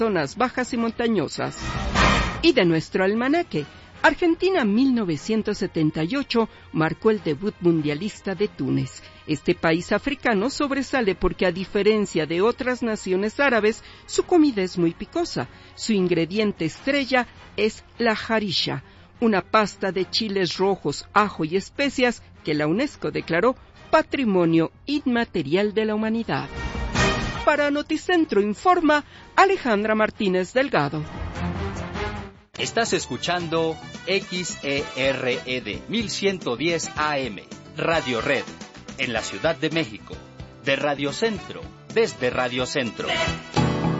zonas bajas y montañosas. Y de nuestro almanaque, Argentina 1978 marcó el debut mundialista de Túnez. Este país africano sobresale porque, a diferencia de otras naciones árabes, su comida es muy picosa. Su ingrediente estrella es la harisha, una pasta de chiles rojos, ajo y especias que la UNESCO declaró Patrimonio Inmaterial de la Humanidad. Para Noticentro informa Alejandra Martínez Delgado. Estás escuchando XERED 1110 AM, Radio Red, en la Ciudad de México, de Radio Centro, desde Radio Centro.